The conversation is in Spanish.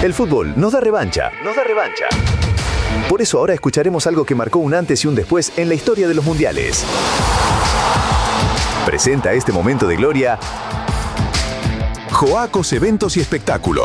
El fútbol nos da revancha. Por eso ahora escucharemos algo que marcó un antes y un después en la historia de los mundiales. Presenta este momento de gloria Joacos Eventos y Espectáculos.